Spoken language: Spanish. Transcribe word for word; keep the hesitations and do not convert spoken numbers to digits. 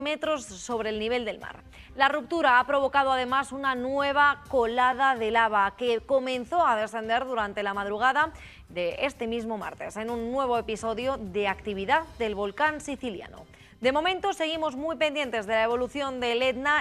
metros sobre el nivel del mar. La ruptura ha provocado además una nueva colada de lava que comenzó a descender durante la madrugada de este mismo martes, en un nuevo episodio de actividad del volcán siciliano. De momento seguimos muy pendientes de la evolución del Etna